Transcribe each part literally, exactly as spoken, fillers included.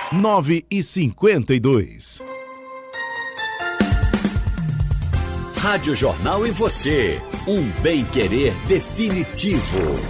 nove e cinquenta e dois. Rádio Jornal e você, um bem-querer definitivo.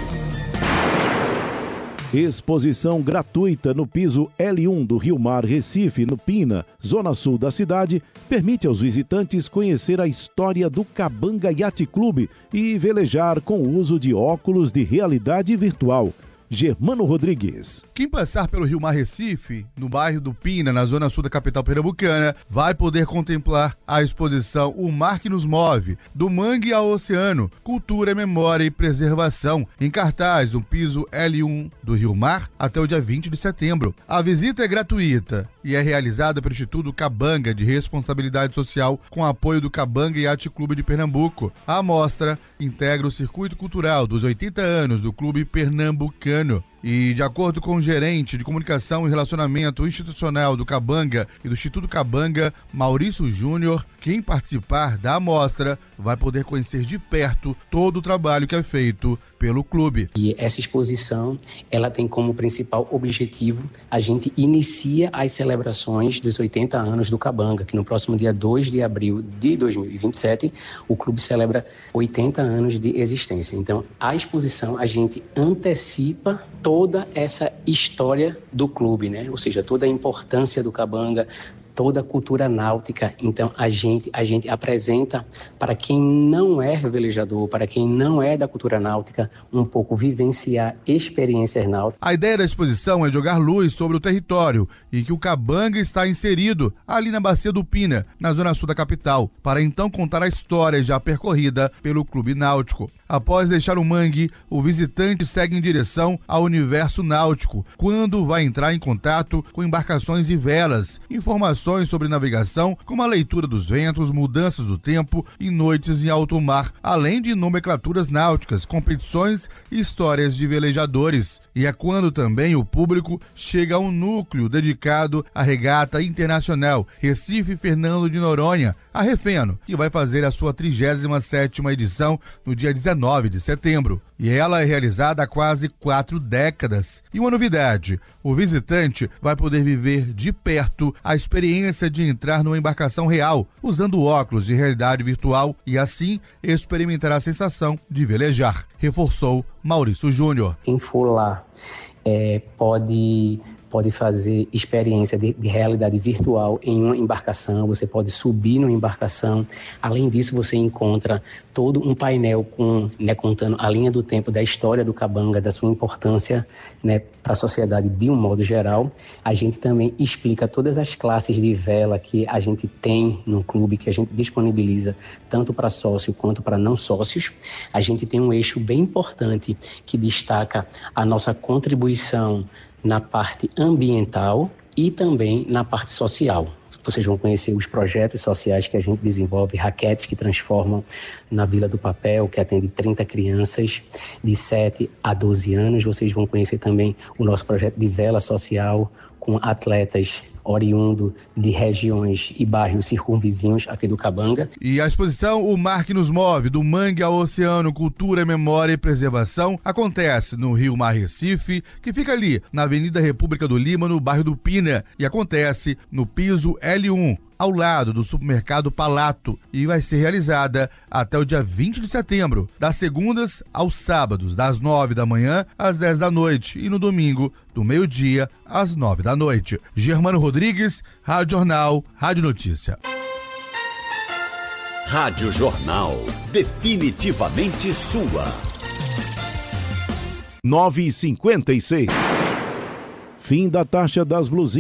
Exposição gratuita no piso L um do Rio Mar Recife, no Pina, zona sul da cidade, permite aos visitantes conhecer a história do Cabanga Yacht Clube e velejar com o uso de óculos de realidade virtual. Germano Rodrigues. Quem passar pelo Rio Mar Recife, no bairro do Pina, na zona sul da capital pernambucana, vai poder contemplar a exposição O Mar que nos Move, do Mangue ao Oceano, Cultura, Memória e Preservação, em cartaz no piso L um do Rio Mar até o dia vinte de setembro. A visita é gratuita e é realizada pelo Instituto Cabanga de Responsabilidade Social com apoio do Cabanga Yacht Clube de Pernambuco. A amostra integra o circuito cultural dos oitenta anos do Clube Pernambucano. E, de acordo com o gerente de comunicação e relacionamento institucional do Cabanga e do Instituto Cabanga, Maurício Júnior, quem participar da amostra vai poder conhecer de perto todo o trabalho que é feito pelo clube. E essa exposição, ela tem como principal objetivo, a gente inicia as celebrações dos oitenta anos do Cabanga, que no próximo dia dois de abril de dois mil e vinte e sete, o clube celebra oitenta anos de existência. Então, a exposição, a gente antecipa toda essa história do clube, né? Ou seja, toda a importância do Cabanga, toda a cultura náutica. Então, a gente, a gente apresenta para quem não é velejador, para quem não é da cultura náutica, um pouco vivenciar experiências náuticas. A ideia da exposição é jogar luz sobre o território e que o Cabanga está inserido ali na Bacia do Pina, na zona sul da capital, para então contar a história já percorrida pelo clube náutico. Após deixar o mangue, o visitante segue em direção ao universo náutico, quando vai entrar em contato com embarcações e velas, informações sobre navegação, como a leitura dos ventos, mudanças do tempo e noites em alto mar, além de nomenclaturas náuticas, competições e histórias de velejadores. E é quando também o público chega a um núcleo dedicado à regata internacional Recife Fernando de Noronha, a Refeno, que vai fazer a sua trigésima sétima edição no dia dezenove de setembro. E ela é realizada há quase quatro décadas. E uma novidade, o visitante vai poder viver de perto a experiência de entrar numa embarcação real, usando óculos de realidade virtual e assim experimentar a sensação de velejar, reforçou Maurício Júnior. Quem for lá é, pode... pode fazer experiência de, de realidade virtual em uma embarcação, você pode subir numa embarcação. Além disso, você encontra todo um painel com, né, contando a linha do tempo da história do Cabanga, da sua importância, né, para a sociedade de um modo geral. A gente também explica todas as classes de vela que a gente tem no clube, que a gente disponibiliza tanto para sócio quanto para não sócios. A gente tem um eixo bem importante que destaca a nossa contribuição na parte ambiental e também na parte social. Vocês vão conhecer os projetos sociais que a gente desenvolve, raquetes que transformam na Vila do Papel, que atende trinta crianças de sete a doze anos. Vocês vão conhecer também o nosso projeto de vela social com atletas oriundo de regiões e bairros circunvizinhos aqui do Cabanga. E a exposição O Mar que nos Move, do Mangue ao Oceano, Cultura, Memória e Preservação, acontece no Rio Mar Recife, que fica ali na Avenida República do Lima, no bairro do Pina, e acontece no piso L um, ao lado do supermercado Palato, e vai ser realizada até o dia vinte de setembro, das segundas aos sábados, das nove da manhã às dez da noite, e no domingo, do meio-dia às nove da noite. Germano Rodrigues, Rádio Jornal, Rádio Notícia. Rádio Jornal, definitivamente sua. nove e cinquenta e seis. Fim da taxa das blusinhas.